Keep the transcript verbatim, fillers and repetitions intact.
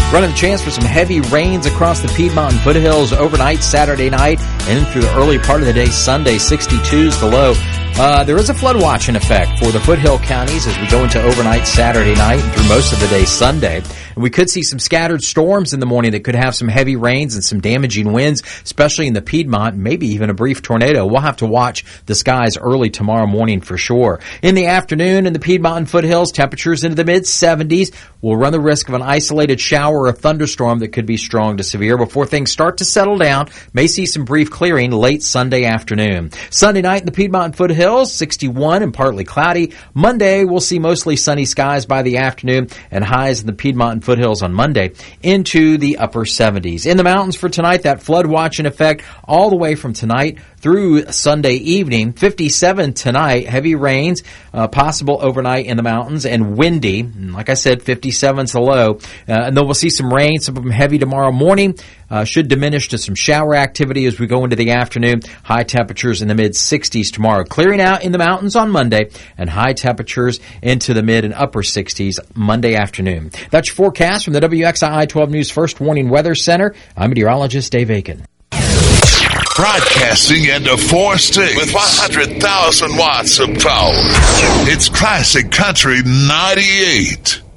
Running the chance for some heavy rains across the Piedmont and foothills overnight Saturday night and through the early part of the day Sunday. sixty-two is the low. Uh, there is a flood watch in effect for the foothill counties as we go into overnight Saturday night and through most of the day Sunday. And we could see some scattered storms in the morning that could have some heavy rains and some damaging winds, especially in the Piedmont, maybe even a brief tornado. We'll have to watch the skies early tomorrow morning for sure. In the afternoon in the Piedmont and foothills, temperatures into the mid seventies. We'll run the risk of an isolated shower or thunderstorm that could be strong to severe before things start to settle down. May see some brief clearing late Sunday afternoon. Sunday night in the Piedmont and foothills, sixty-one and partly cloudy. Monday, we'll see mostly sunny skies by the afternoon and highs in the Piedmont and foothills on Monday into the upper seventies. In the mountains for tonight, that flood watch in effect all the way from tonight through Sunday evening. fifty-seven tonight, heavy rains uh, possible overnight in the mountains and windy. And like I said, fifty-seven's the low. Uh, and then we'll see some rain, some of them heavy tomorrow morning. Uh, should diminish to some shower activity as we go into the afternoon. High temperatures in the mid sixties tomorrow. Clearing out in the mountains on Monday and high temperatures into the mid and upper sixties Monday afternoon. That's your forecast from the W X I I twelve News First Warning Weather Center. I'm meteorologist Dave Aiken. Broadcasting into four states with one hundred thousand watts of power. It's Classic Country ninety-eight.